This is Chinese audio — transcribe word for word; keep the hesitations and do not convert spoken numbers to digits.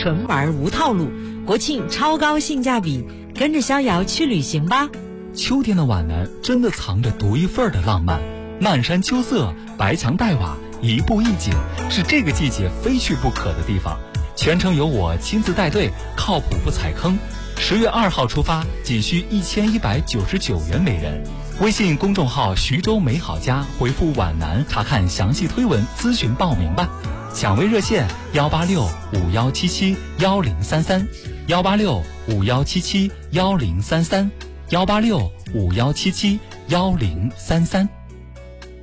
纯玩无套路，国庆超高性价比，跟着逍遥去旅行吧。 秋天的皖南真的藏着独一份的浪漫，漫山秋色，白墙黛瓦，一步一景，是这个季节非去不可的地方。全程由我亲自带队，靠谱不踩坑。十月二号出发，仅需一千一百九十九元每人。微信公众号徐州美好家回复皖南查看详细推文咨询报名吧。抢位热线幺八六五幺七七幺零三三幺八六五幺七七幺零三三幺八六五幺七七幺零三三。